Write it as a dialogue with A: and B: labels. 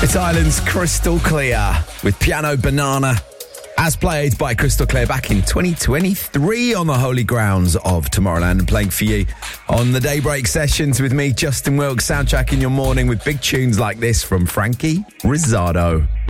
A: It's Ireland's Crystal Clear with Piano Banana, as played by Crystal Clear back in 2023 on the holy grounds of Tomorrowland, and playing for you on the Daybreak Sessions with me, Justin Wilkes, soundtracking your morning with big tunes like this from Frankie Rizzardo.